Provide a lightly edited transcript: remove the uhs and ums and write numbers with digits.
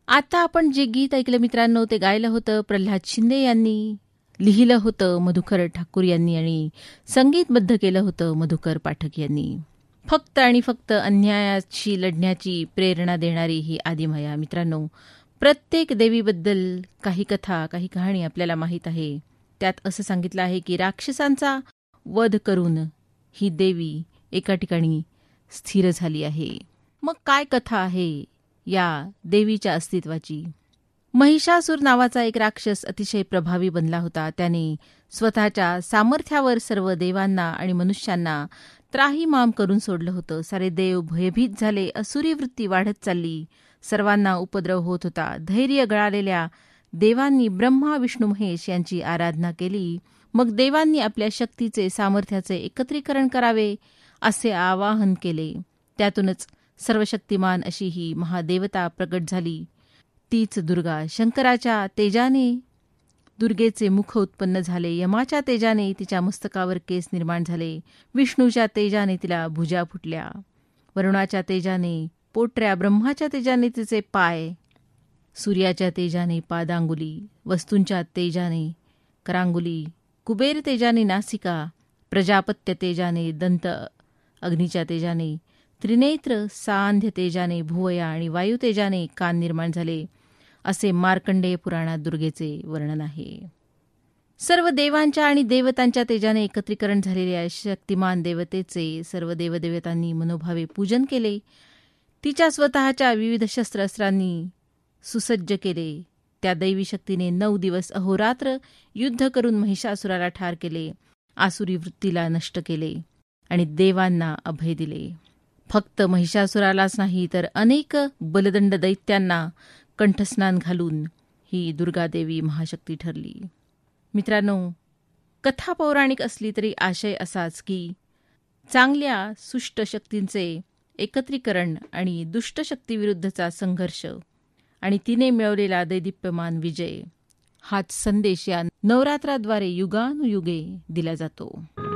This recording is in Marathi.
आता आपण जे गीत ऐकलं मित्रांनो ते गायलं होतं प्रल्हाद शिंदे यांनी, लिहिलं होतं मधुकर ठाकूर यांनी आणि संगीतबद्ध केलं होतं मधुकर पाठक यांनी. फक्त आणि फक्त अन्यायाशी लढण्याची प्रेरणा देणारी ही आदिमाया. मित्रांनो, प्रत्येक देवीबद्दल काही कथा, काही कहाणी आपल्याला माहीत आहे. त्यात असं सांगितलं आहे की राक्षसांचा वध करून ही देवी एका ठिकाणी स्थिर झाली आहे. मग काय कथा आहे या देवीच्या अस्तित्वाची? महिषासूर नावाचा एक राक्षस अतिशय प्रभावी बनला होता. त्याने स्वतःच्या सामर्थ्यावर सर्व देवांना आणि मनुष्यांना त्राहीमाम करून सोडलं होतं. सारे देव भयभीत झाले. असुरी वृत्ती वाढत चालली. सर्वांना उपद्रव होत होता. धैर्य गळालेल्या देवांनी ब्रह्मा विष्णू महेश यांची आराधना केली. मग देवांनी आपल्या शक्तीचे सामर्थ्याचे एकत्रीकरण करावे असे आवाहन केले. त्यातूनच सर्वशक्तिमान अशी ही महादेवता प्रकट झाली. तीच दुर्गा. शंकराच्या तेजाने दुर्गेचे मुख उत्पन्न झाले. यमाच्या तेजाने तिच्या मस्तकावर केस निर्माण झाले. विष्णूच्या तेजाने तिला भुजा फुटल्या. वरुणाच्या तेजाने पोटऱ्या. ब्रह्माच्या तेजाने तिचे पाय. सूर्याच्या तेजाने पादांगुली. वस्तूंच्या तेजाने करांगुली. कुबेर तेजाने नासिका. प्रजापत्य तेजाने दंत. अग्नीच्या तेजाने त्रिनेत्र. सांध्य तेजाने भुवया आणि वायू तेजाने कान निर्माण झाले असे मार्कंडेय पुराणात दुर्गेचे वर्णन आहे. सर्व देवांच्या आणि देवतांच्या तेजाने एकत्रीकरण झालेल्या शक्तिमान देवतेचे सर्व देवदेवतांनी मनोभावे पूजन केले. तिच्या स्वतःच्या विविध शस्त्रास्त्रांनी सुसज्ज केले. त्या दैवी शक्तीने 9 दिवस अहोरात्र युद्ध करून महिषासुराला ठार केले. आसुरी वृत्तीला नष्ट केले आणि देवांना अभय दिले. फक्त महिषासुरालाच नाही तर अनेक बलदंड दैत्यांना कंठस्नान घालून ही दुर्गादेवी महाशक्ती ठरली. मित्रांनो, कथा पौराणिक असली तरी आशय असाच की चांगल्या सुष्ट शक्तींचे एकत्रीकरण आणि दुष्ट शक्तीविरुद्धचा संघर्ष आणि तिने मिळवलेला दैदिप्यमान विजय हाच संदेश या नवरात्राद्वारे युगानुयुगे दिला जातो.